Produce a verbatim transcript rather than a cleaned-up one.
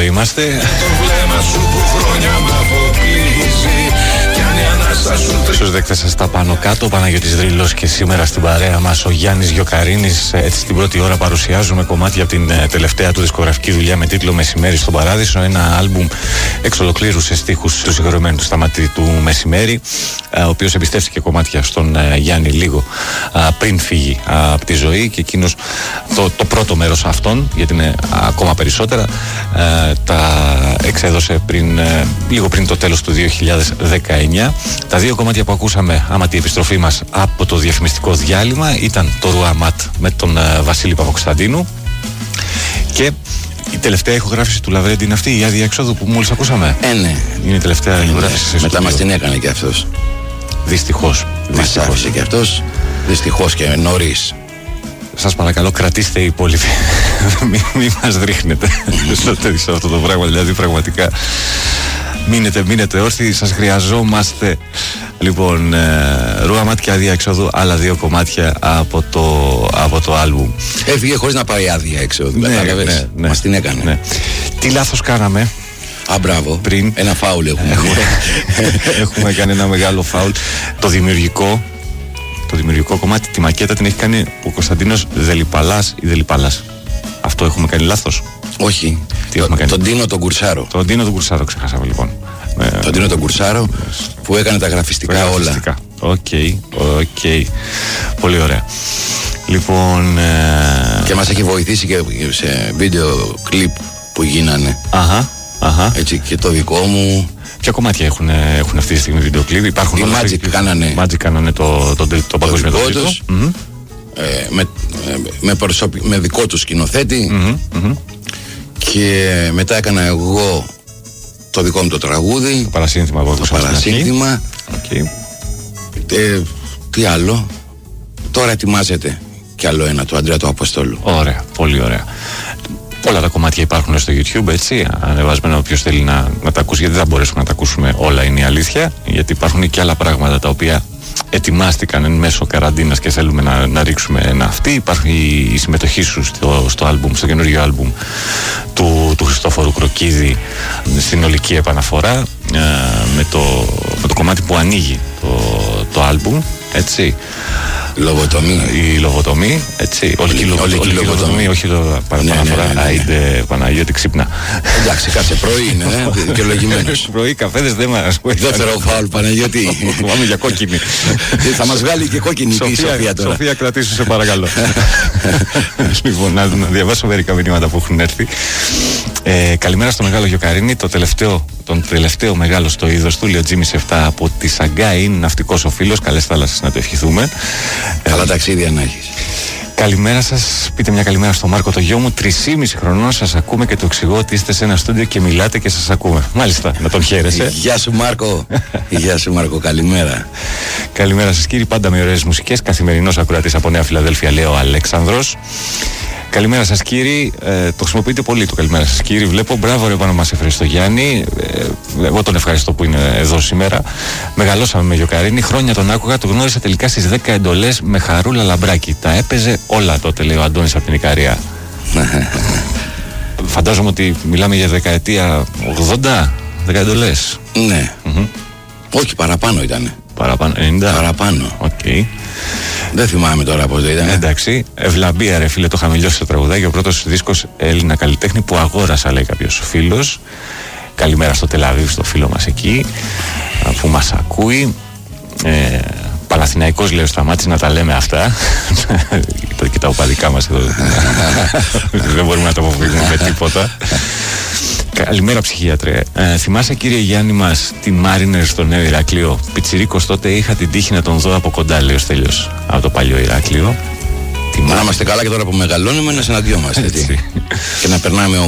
είμαστε. Το βλέμμα σου που χρόνια μ' αποκλείζει. Κι αν η ανάσα σου τρει... Στους δέκτες σας τα πάνω κάτω, ο Παναγιώτης Δρύλος και σήμερα στην παρέα μας ο Γιάννης Γιοκαρίνης. Έτσι στην πρώτη ώρα παρουσιάζουμε κομμάτια από την τελευταία του δισκογραφική δουλειά με τίτλο Μεσημέρι στον Παράδεισο. Ένα άλμπουμ εξ ολοκλήρου σε στίχους του συγχωρεμένου του Σταματή του Μεσημέρι, ο οποίος εμπιστεύτηκε κομμάτια στον Γιάννη λίγο πριν φύγει από τη ζωή, και εκείνος το, το πρώτο μέρος αυτών, γιατί είναι ακόμα περισσότερα, τα εξέδωσε πριν, λίγο πριν το τέλος του δύο χιλιάδες δεκαεννιά. Τα δύο κομμάτια που ακούσαμε άμα την επιστροφή μας από το διαφημιστικό διάλειμμα ήταν το Ρουά Ματ με τον Βασίλη Παπακοσταντίνου, και η τελευταία ηχογράφηση του Λαβρέντη είναι αυτή, η άδεια εξόδου που μόλις ακούσαμε. Ε, ναι. Είναι η τελευταία ηχογράφηση. Ναι. Μετά μας την έκανε και αυτός. Δυστυχώς. Μας άφησε και αυτός. Δυστυχώς και νωρίς. Σας παρακαλώ, κρατήστε οι υπόλοιποι. Μην μη μας ρίχνετε σε αυτό το πράγμα. Δηλαδή, πραγματικά μείνετε, μείνετε όρθιοι, σας χρειαζόμαστε. Λοιπόν, ε, Ρουά Ματ και άδεια εξόδου, άλλα δύο κομμάτια από το, από το άλμπουμ. Έφυγε χωρίς να πάει άδεια εξόδου. Ναι, ναι, ναι. Μας την έκανε. Ναι. Τι λάθος κάναμε? Α, μπράβο. Πριν. Ένα φάουλ έχουμε. έχουμε, έχουμε κάνει ένα μεγάλο φάουλ. Το δημιουργικό, το δημιουργικό κομμάτι, τη μακέτα την έχει κάνει ο Κωνσταντίνος Δελιπαλάς ή Δελιπαλάς. Αυτό έχουμε κάνει λάθος? Όχι. Τι έχουμε κάνει? Τον Τίνο τον Κουρσάρο. Τον Τίνο τον Κουρσάρο ξεχάσαμε λοιπόν. Τον Τίνο τον Κουρσάρο που έκανε τα γραφιστικά, τα γραφιστικά όλα. Οκ, okay, οκ. Okay. Πολύ ωραία. Λοιπόν. Ε... Και μας έχει βοηθήσει και σε βίντεο κλιπ που γίνανε. Αχα, αχα. Έτσι και το δικό μου. Ποια κομμάτια έχουν, έχουν αυτή τη στιγμή βίντεο κλιπ? Υπάρχουν. Οι Magic κάνανε. Magic κάνανε το, το, το, το παγκόσμιο τίτλο. Mm-hmm. Ε, με, με, προσωπι... με δικό του σκηνοθέτη. Mm-hmm, mm-hmm. Και μετά έκανα εγώ το δικό μου το τραγούδι. Το παρασύνθημα που Το παρασύνθημα. Okay. Ε, τι άλλο? Τώρα ετοιμάζεται κι άλλο ένα, το Αντρέα του Αποστόλου. Ωραία, πολύ ωραία. Όλα τα κομμάτια υπάρχουν στο YouTube, έτσι, ανεβασμένα, όποιος θέλει να, να τα ακούσει, γιατί δεν θα μπορέσουμε να τα ακούσουμε όλα, είναι η αλήθεια, γιατί υπάρχουν και άλλα πράγματα τα οποία ετοιμάστηκαν εν μέσω καραντίνας και θέλουμε να, να ρίξουμε ένα αυτή. Υπάρχει η συμμετοχή σου στο, στο άλμπουμ, στο καινούργιο άλμπουμ του, του Χριστόφορου Κροκίδη, στην ολική επαναφορά, ε, με, το, με το κομμάτι που ανοίγει το, το άλμπουμ, έτσι. Λοβοτομή. Η λοβοτομή, έτσι. Ολική λοβοτομή, όχι το παραπαναφορά. Άιντε Παναγιώτη, ξύπνα. Εντάξει, κάτσε πρωί είναι, ε, δικαιολογημένος. Πρωί, καφέδες δεν μας. Δεύτερο φάουλ, Παναγιώτη. Πάμε για κόκκινη. Θα μας βγάλει και κόκκινη η Σοφία τώρα. Σοφία, κρατήσου σε παρακαλώ. Λοιπόν, να διαβάσω μερικά μηνύματα που έχουν έρθει. Καλημέρα στο Μεγάλο Γιοκαρίνη, το τελευταίο, τον τελευταίο μεγάλο στο είδος του, λέει ο Τζίμις επτά από τη Σαγκάη. Είναι ναυτικός ο φίλος. Καλές θάλασσες να το ευχηθούμε. Καλά ταξίδια να έχεις. Καλημέρα σας. Πείτε μια καλημέρα στο Μάρκο, το γιο μου. Τρισήμιση χρονών σας ακούμε και το εξηγώ ότι είστε σε ένα στούντιο και μιλάτε και σας ακούμε. Μάλιστα, να τον χαίρεσαι. Γεια σου Μάρκο. Γεια σου Μάρκο, καλημέρα. Καλημέρα σας κύριοι, πάντα με ωραίες μουσικές. Καθημερινός ακροατής από Νέα Φιλαδέλφια, λέει ο Αλέξανδρος. Καλημέρα σας κύριοι, ε, το χρησιμοποιείτε πολύ το καλημέρα σας κύριοι. Βλέπω, μπράβο ρε πάνω μας έφερε στο Γιάννη. Ε, εγώ τον ευχαριστώ που είναι εδώ σήμερα. Μεγαλώσαμε με Γιοκαρίνη, χρόνια τον άκουγα, το γνώρισα τελικά στις δέκα εντολές με Χαρούλα Λαμπράκη. Τα έπαιζε όλα τότε, λέει ο Αντώνης από την Ικαρία. Φαντάζομαι ότι μιλάμε για δεκαετία ογδόντα, δέκα εντολές. Ναι. Mm-hmm. Όχι, παραπάνω ήτανε. Παραπάνω, ενενήντα. Παραπάνω. Οκ. Okay. Δεν θυμάμαι τώρα πώς ήταν. Εντάξει. Ευλαμπία, ρε φίλε, το είχαμε λιώσει το τραγουδάκι. Ο πρώτος δίσκος Έλληνα καλλιτέχνη που αγόρασα, λέει κάποιος φίλος. Καλημέρα στο Τελαβίβ, στο φίλο μας εκεί που μας ακούει. Ε, Παναθηναϊκός, λέει ο Σταμάτης, να τα λέμε αυτά. Και τα οπαδικά μας εδώ. Δεν μπορούμε να το αποφύγουμε με τίποτα. Καλημέρα ψυχίατρε. Ε, θυμάσαι κύριε Γιάννη μας τη Μάρινερ στο νέο Ηράκλειο? Πιτσιρίκος τότε, είχα την τύχη να τον δω από κοντά, λέει ο Στέλιος, από το παλιό Ηράκλειο. Να είμαστε καλά και τώρα που μεγαλώνουμε να συναντιόμαστε. Και να περνάμε